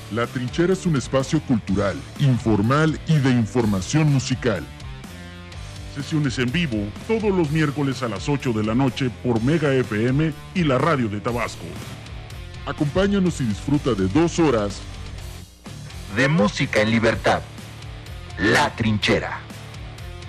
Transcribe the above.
La Trinchera es un espacio cultural, informal y de información musical. Sesiones en vivo todos los miércoles a las 8 de la noche por Mega FM y la Radio de Tabasco. Acompáñanos y disfruta de 2 horas de música en libertad. La Trinchera.